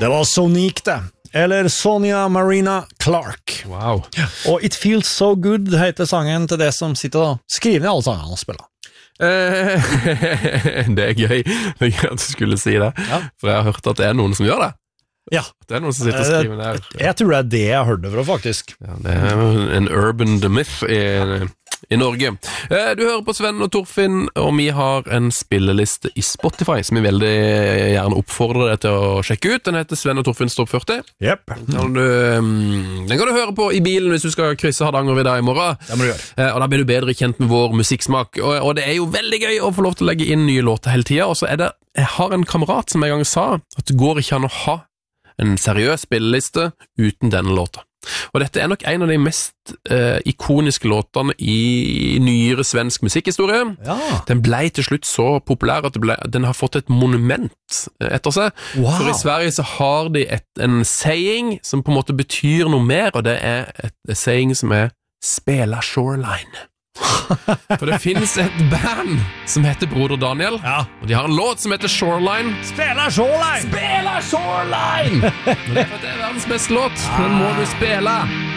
Det var Sonique det. Eller Sonia Marina Clark. Wow. Og It Feels So Good heter sangen til det som sitter og skriver ned alle sangene og spiller. Det er gøy. Det er gøy at du skulle si det. Ja. For jeg har hørt at det er noen som gjør det. Ja. Det er noen som sitter og skriver ned. Jeg tror det er det jeg hørte fra, faktisk. Ja, det er en urban myth i Norge. Du hører på Sven og Torfinn, og vi har en spilleliste i Spotify som vi veldig gjerne oppfordrer deg til å sjekke ut. Den heter Sven og Torfinns Topp 40. Yep. Den kan du høre på i bilen hvis du skal krysse Hardangervidda i morgen. Det må du gjøre. Og da blir du bedre kjent med vår musikksmak. Og det er jo veldig gøy å få lov til å legge inn nye låter hele tiden. Og så er det, jeg har en kamerat som en gang sa at det går ikke an å ha en seriøs spilleliste uten denne låta. Og dette er nok en av de mest ikoniske låtene i nyere svensk musikkhistorie. Ja. Den ble til slutt så populær at den har fått et monument etter seg. Wow. For i Sverige så har de en saying som på en måte betyr noe mer, og det er et saying som er «Spela Shoreline». For det finnes et band som heter Broder Daniel, og de har en låt som heter Shoreline. Spela Shoreline! Spela Shoreline! Men det er verdens beste låt. Den må du spille.